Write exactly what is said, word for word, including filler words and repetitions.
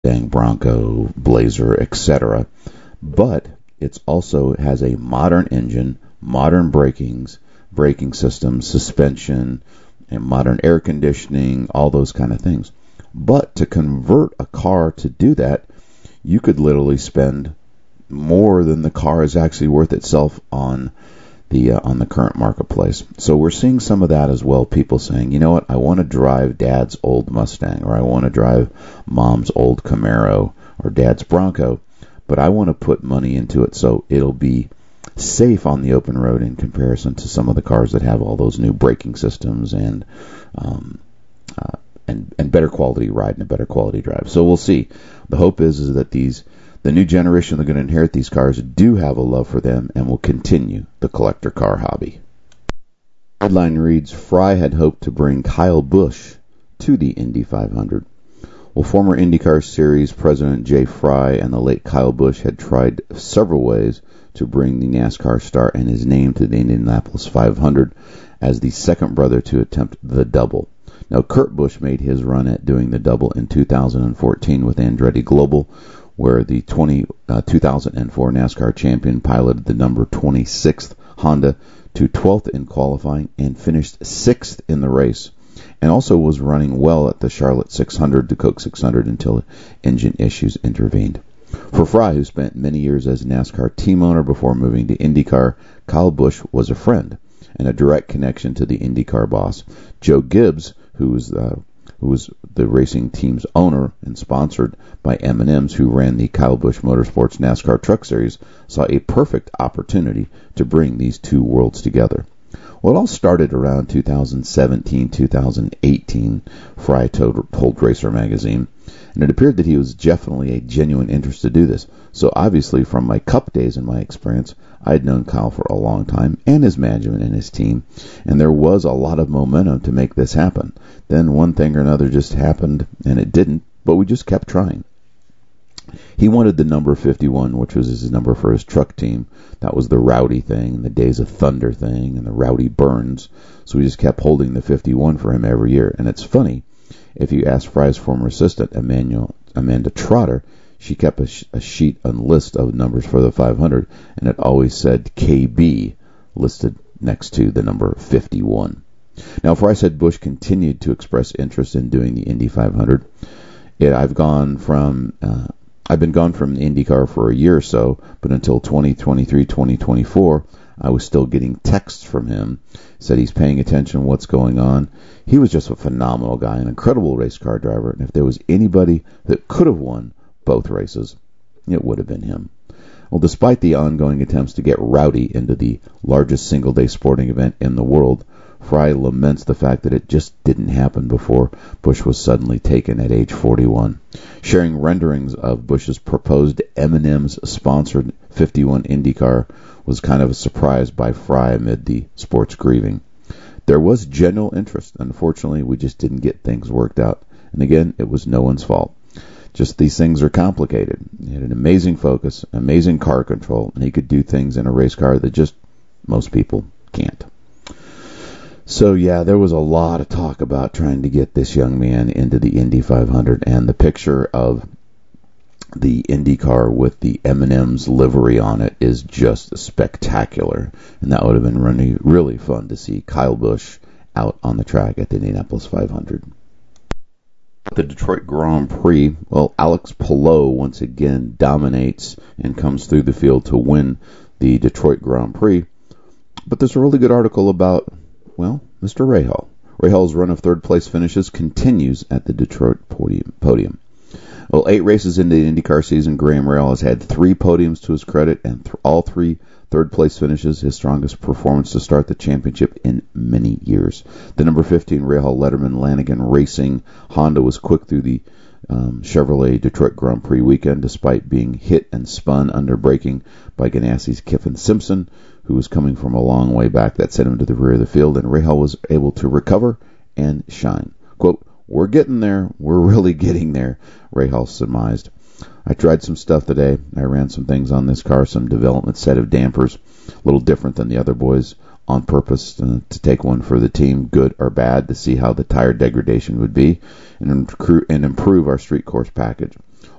Mustang, Bronco, Blazer, et cetera. But it also has a modern engine, modern brakings, braking systems, suspension, and modern air conditioning, all those kind of things. But to convert a car to do that, you could literally spend more than the car is actually worth itself on the uh, on the current marketplace. So we're seeing some of that as well. People saying, you know what, I want to drive Dad's old Mustang, or I want to drive Mom's old Camaro, or Dad's Bronco, but I want to put money into it so it'll be safe on the open road in comparison to some of the cars that have all those new braking systems and um, uh, and and better quality ride and a better quality drive. So we'll see. The hope is is that these the new generation that are going to inherit these cars do have a love for them and will continue the collector car hobby. Headline reads, Fry had hoped to bring Kyle Busch to the Indy five hundred. Well, former IndyCar Series President Jay Fry and the late Kyle Busch had tried several ways to bring the NASCAR star and his name to the Indianapolis five hundred as the second brother to attempt the double. Now, Kurt Busch made his run at doing the double in two thousand fourteen with Andretti Global, where the twenty, uh, two thousand four NASCAR champion piloted the number twenty-sixth Honda to twelfth in qualifying and finished sixth in the race, and also was running well at the Charlotte six hundred, the Coke six hundred, until engine issues intervened. For Fry, who spent many years as a NASCAR team owner before moving to IndyCar, Kyle Busch was a friend and a direct connection to the IndyCar boss. Joe Gibbs, who was uh, who was the racing team's owner and sponsored by M and M's, who ran the Kyle Busch Motorsports NASCAR Truck Series, saw a perfect opportunity to bring these two worlds together. Well, it all started around two thousand seventeen, two thousand eighteen, Fry told, told Racer Magazine, and it appeared that he was definitely a genuine interest to do this. So obviously, from my Cup days and my experience, I had known Kyle for a long time, and his management and his team, and there was a lot of momentum to make this happen. Then one thing or another just happened, and it didn't, but we just kept trying. He wanted the number fifty-one, which was his number for his truck team. That was the Rowdy thing, the Days of Thunder thing, and the Rowdy Burns. So we just kept holding the fifty-one for him every year. And it's funny, if you ask Fry's former assistant, Emmanuel, Amanda Trotter, she kept a, sh- a sheet, a list of numbers for the five hundred, and it always said K B listed next to the number fifty-one. Now, Fry said Busch continued to express interest in doing the Indy five hundred. It, I've gone from... Uh, I've been gone from IndyCar for a year or so, but until twenty twenty-three, twenty twenty-four, I was still getting texts from him. Said he's paying attention to what's going on. He was just a phenomenal guy, an incredible race car driver, and if there was anybody that could have won both races, it would have been him. Well, despite the ongoing attempts to get Rowdy into the largest single-day sporting event in the world, Fry laments the fact that it just didn't happen before Busch was suddenly taken at age forty-one. Sharing renderings of Busch's proposed M and M's sponsored fifty-one IndyCar was kind of a surprise by Fry amid the sports grieving. There was general interest. Unfortunately, we just didn't get things worked out. And again, it was no one's fault. Just these things are complicated. He had an amazing focus, amazing car control, and he could do things in a race car that just most people can't. So, yeah, there was a lot of talk about trying to get this young man into the Indy five hundred, and the picture of the Indy car with the M and M's livery on it is just spectacular, and that would have been really, really fun to see Kyle Busch out on the track at the Indianapolis five hundred. The Detroit Grand Prix, well, Alex Palou once again dominates and comes through the field to win the Detroit Grand Prix, but there's a really good article about, well, Mister Rahal. Rahal's run of third-place finishes continues at the Detroit podium. podium. Well, eight races into the IndyCar season, Graham Rahal has had three podiums to his credit, and th- all three third-place finishes, his strongest performance to start the championship in many years. The number fifteen Rahal Letterman Lanigan Racing Honda was quick through the um, Chevrolet Detroit Grand Prix weekend, despite being hit and spun under braking by Ganassi's Kiffin Simpson, who was coming from a long way back. That sent him to the rear of the field, and Rahal was able to recover and shine. Quote, "We're getting there. We're really getting there," Rahal surmised. I tried some stuff today. I ran some things on this car, some development set of dampers, a little different than the other boys, on purpose uh, to take one for the team, good or bad, to see how the tire degradation would be and, and improve our street course package.